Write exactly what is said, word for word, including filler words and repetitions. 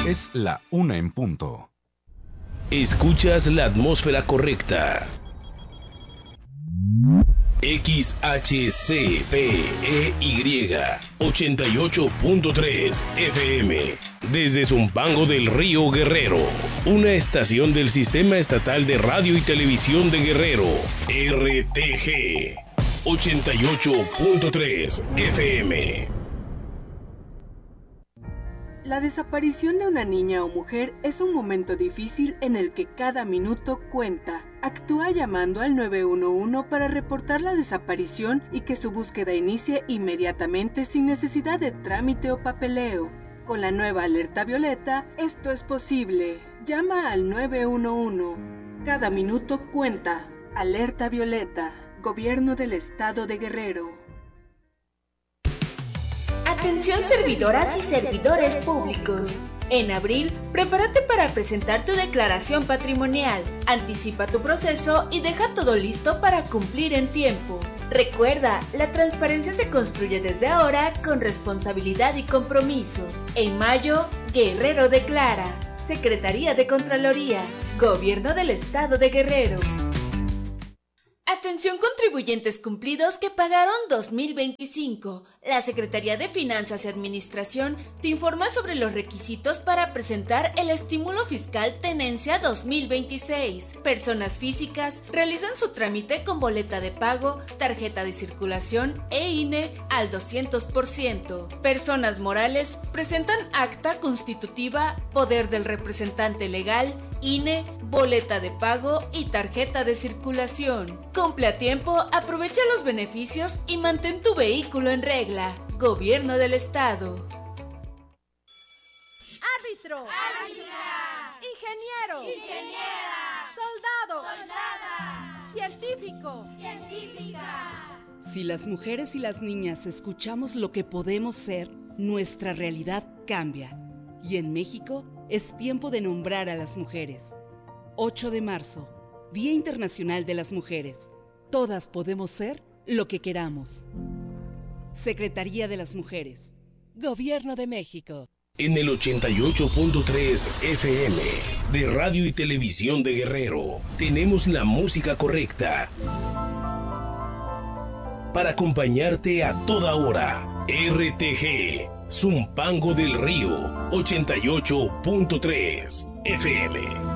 Es la una en punto. Escuchas la atmósfera correcta. X H C P E Y ochenta y ocho punto tres F M desde Zumpango del Río Guerrero, una estación del Sistema Estatal de Radio y Televisión de Guerrero, R T G ochenta y ocho punto tres F M. La desaparición de una niña o mujer es un momento difícil en el que cada minuto cuenta. Actúa llamando al nueve uno uno para reportar la desaparición y que su búsqueda inicie inmediatamente sin necesidad de trámite o papeleo. Con la nueva alerta violeta, esto es posible. Llama al nueve uno uno. Cada minuto cuenta. Alerta violeta. Gobierno del Estado de Guerrero. Atención servidoras y servidores públicos. En abril, prepárate para presentar tu declaración patrimonial. Anticipa tu proceso y deja todo listo para cumplir en tiempo. Recuerda, la transparencia se construye desde ahora con responsabilidad y compromiso. En mayo, Guerrero declara. Secretaría de Contraloría. Gobierno del Estado de Guerrero. Atención contribuyentes cumplidos que pagaron dos mil veinticinco. La Secretaría de Finanzas y Administración te informa sobre los requisitos para presentar el estímulo fiscal Tenencia dos mil veintiséis. Personas físicas realizan su trámite con boleta de pago, tarjeta de circulación e I N E al doscientos por ciento. Personas morales presentan acta constitutiva, poder del representante legal, I N E, boleta de pago y tarjeta de circulación. Cumple a tiempo, aprovecha los beneficios y mantén tu vehículo en regla. Gobierno del Estado. Árbitro. Árbitra. Ingeniero. Ingeniera. Soldado. Soldada. Científico. Científica. Si las mujeres y las niñas escuchamos lo que podemos ser, nuestra realidad cambia. Y en México es tiempo de nombrar a las mujeres. ocho de marzo, Día Internacional de las Mujeres. Todas podemos ser lo que queramos. Secretaría de las Mujeres. Gobierno de México. En el ochenta y ocho punto tres F M de Radio y Televisión de Guerrero, tenemos la música correcta para acompañarte a toda hora. R T G, Zumpango del Río, ochenta y ocho punto tres F M.